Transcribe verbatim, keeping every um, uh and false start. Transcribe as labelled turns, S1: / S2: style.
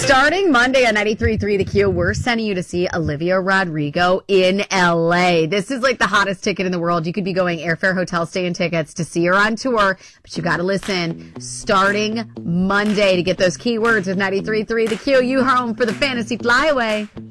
S1: Starting Monday on ninety-three point three The Q, we're sending you to see Olivia Rodrigo in L A. This is like the hottest ticket in the world. You could be going airfare, hotel stay, and tickets to see her on tour, but you got to listen starting Monday to get those keywords with ninety-three point three The Q. You home for the Fantasy Flyaway.